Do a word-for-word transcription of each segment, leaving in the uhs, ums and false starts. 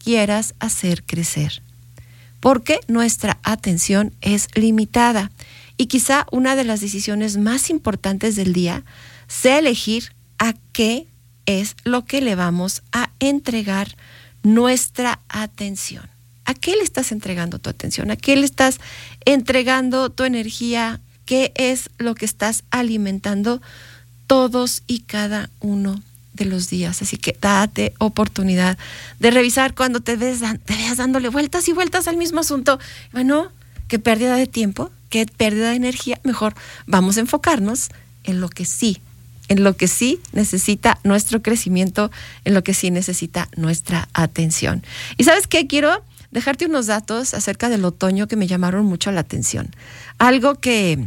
quieras hacer crecer. Porque nuestra atención es limitada y quizá una de las decisiones más importantes del día sea elegir a qué es lo que le vamos a entregar nuestra atención. ¿A qué le estás entregando tu atención? ¿A qué le estás entregando tu energía? ¿Qué es lo que estás alimentando todos y cada uno de los días? Así que date oportunidad de revisar cuando te, ves, te veas dándole vueltas y vueltas al mismo asunto. Bueno, qué pérdida de tiempo, qué pérdida de energía. Mejor vamos a enfocarnos en lo que sí, en lo que sí necesita nuestro crecimiento, en lo que sí necesita nuestra atención. ¿Y sabes qué? Quiero dejarte unos datos acerca del otoño que me llamaron mucho la atención. Algo que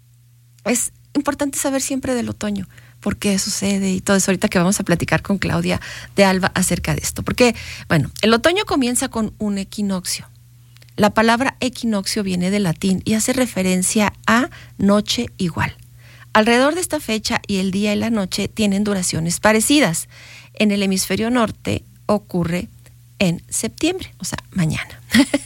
es importante saber siempre del otoño, por qué sucede y todo eso. Ahorita que vamos a platicar con Claudia de Alba acerca de esto. Porque, bueno, el otoño comienza con un equinoccio. La palabra equinoccio viene del latín y hace referencia a noche igual. Alrededor de esta fecha y el día y la noche tienen duraciones parecidas. En el hemisferio norte ocurre en septiembre, o sea, mañana.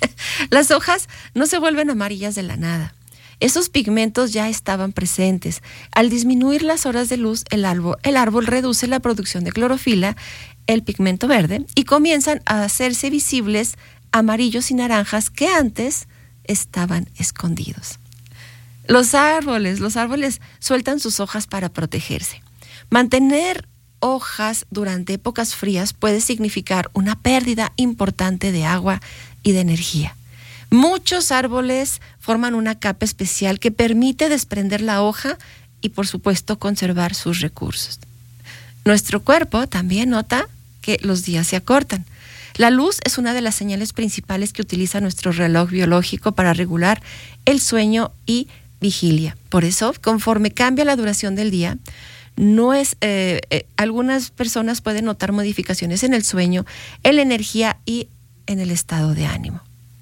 Las hojas no se vuelven amarillas de la nada. Esos pigmentos ya estaban presentes. Al disminuir las horas de luz, el árbol, el árbol reduce la producción de clorofila, el pigmento verde, y comienzan a hacerse visibles amarillos y naranjas que antes estaban escondidos. Los árboles, los árboles sueltan sus hojas para protegerse. Mantener hojas durante épocas frías puede significar una pérdida importante de agua y de energía. Muchos árboles forman una capa especial que permite desprender la hoja y, por supuesto, conservar sus recursos. Nuestro cuerpo también nota que los días se acortan. La luz es una de las señales principales que utiliza nuestro reloj biológico para regular el sueño y vigilia. Por eso, conforme cambia la duración del día, no es, eh, eh, algunas personas pueden notar modificaciones en el sueño, en la energía y en el estado de ánimo.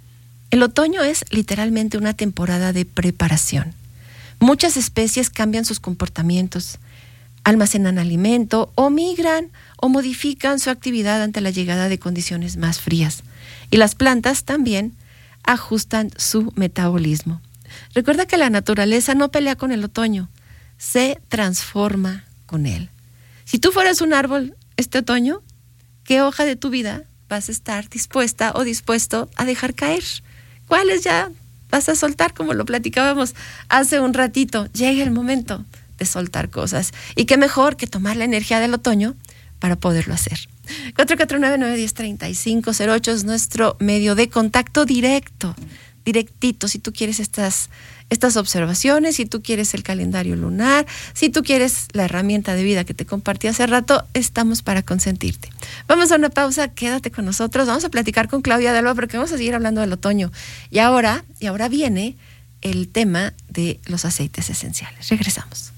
El otoño es literalmente una temporada de preparación. Muchas especies cambian sus comportamientos, almacenan alimento o migran o modifican su actividad ante la llegada de condiciones más frías. Y las plantas también ajustan su metabolismo. Recuerda que la naturaleza no pelea con el otoño, se transforma con él. Si tú fueras un árbol este otoño, ¿qué hoja de tu vida vas a estar dispuesta o dispuesto a dejar caer? ¿Cuáles ya vas a soltar, como lo platicábamos hace un ratito? Llega el momento de soltar cosas. Y qué mejor que tomar la energía del otoño para poderlo hacer. cuatro cuatro nueve, nueve uno cero, tres cinco cero ocho es nuestro medio de contacto directo, directito. Si tú quieres estas, estas observaciones, si tú quieres el calendario lunar, si tú quieres la herramienta de vida que te compartí hace rato, estamos para consentirte. Vamos a una pausa, quédate con nosotros. Vamos a platicar con Claudia de Alba porque vamos a seguir hablando del otoño. Y ahora, y ahora viene el tema de los aceites esenciales. Regresamos.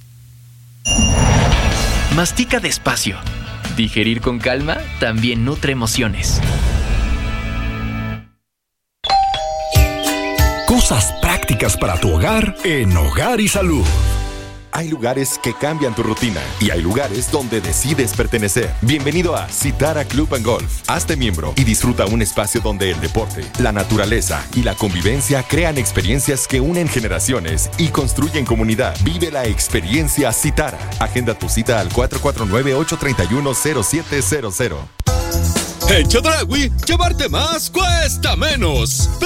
Mastica despacio. Digerir con calma también nutre emociones. Cosas prácticas para tu hogar en Hogar y Salud. Hay lugares que cambian tu rutina y hay lugares donde decides pertenecer. Bienvenido a Citara Club and Golf. Hazte miembro y disfruta un espacio donde el deporte, la naturaleza y la convivencia crean experiencias que unen generaciones y construyen comunidad. Vive la experiencia Citara. Agenda tu cita al cuatro cuatro nueve, ocho tres uno, cero siete cero cero. En Chedraui, llevarte más cuesta menos.